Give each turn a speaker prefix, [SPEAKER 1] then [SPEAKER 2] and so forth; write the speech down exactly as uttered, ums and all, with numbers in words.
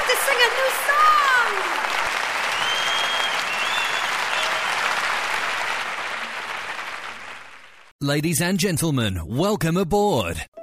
[SPEAKER 1] to sing a new song.
[SPEAKER 2] Ladies and gentlemen, welcome aboard.